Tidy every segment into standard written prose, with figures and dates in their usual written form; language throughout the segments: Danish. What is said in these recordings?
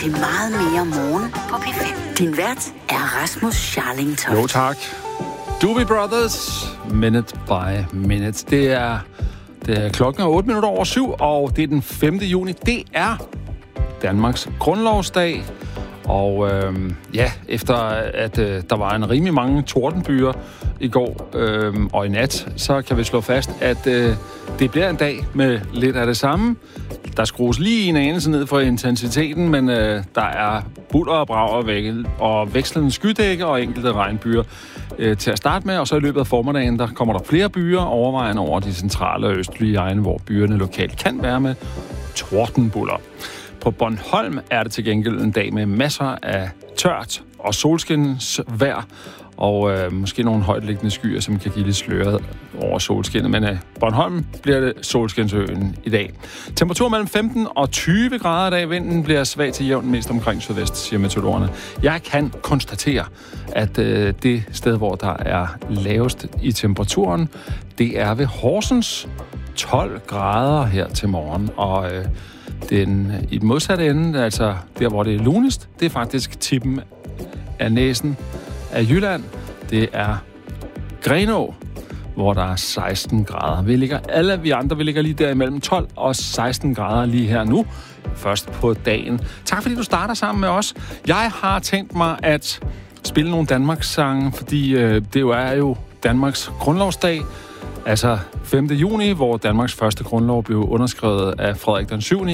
til meget mere morgen på P5. Din vært er Rasmus Scharlingtoft. Jo tak. Doobie Brothers, Minute by Minute. Det er klokken er 7:08, og det er den 5. juni. Det er Danmarks grundlovsdag. Og efter at der var en rimelig mange tordenbyer i går og i nat, så kan vi slå fast, at det bliver en dag med lidt af det samme. Der skrues lige en anelse ned for intensiteten, men der er bulder og brag og vekslende skydække og enkelte regnbyer til at starte med. Og så i løbet af formiddagen, der kommer der flere byer overvejende over de centrale og østlige egne, hvor byerne lokalt kan være med tordenbuller. På Bornholm er det til gengæld en dag med masser af tørt og solskinsvejr, og måske nogle højtliggende skyer, som kan give lidt sløret over solskinnet. Men Bornholm bliver det solskinsøen i dag. Temperatur mellem 15 og 20 grader i dag. Vinden bliver svag til jævn, mest omkring sydvest, siger meteorologerne. Jeg kan konstatere, at det sted, hvor der er lavest i temperaturen, det er ved Horsens. 12 grader her til morgen, og i den modsatte ende, altså der, hvor det er lunest, det er faktisk tippen af næsen af Jylland. Det er Grenå, hvor der er 16 grader. Alle vi andre ligger lige der imellem 12 og 16 grader lige her nu, først på dagen. Tak fordi du starter sammen med os. Jeg har tænkt mig at spille nogle Danmarks-sange, fordi det er jo Danmarks grundlovsdag. Altså 5. juni, hvor Danmarks første grundlov blev underskrevet af Frederik den 7. i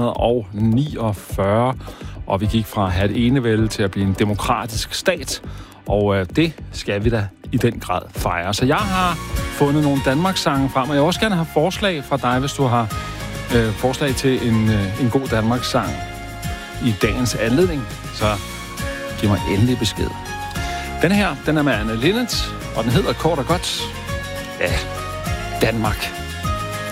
1849. Og vi gik fra at have et enevælde til at blive en demokratisk stat. Og det skal vi da i den grad fejre. Så jeg har fundet nogle Danmarks-sange frem, og jeg vil også gerne have forslag fra dig, hvis du har forslag til en god Danmarks-sang i dagens anledning. Så giv mig endelig besked. Den her, den er med Anne Linnet, og den hedder kort og godt, ja, Danmark.